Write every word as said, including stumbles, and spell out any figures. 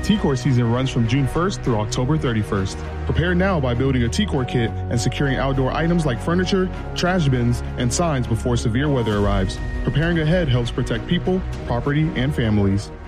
T-Core season runs from June first through October thirty-first. Prepare now by building a T-Core kit and securing outdoor items like furniture, trash bins, and signs before severe weather arrives. Preparing ahead helps protect people, property, and families.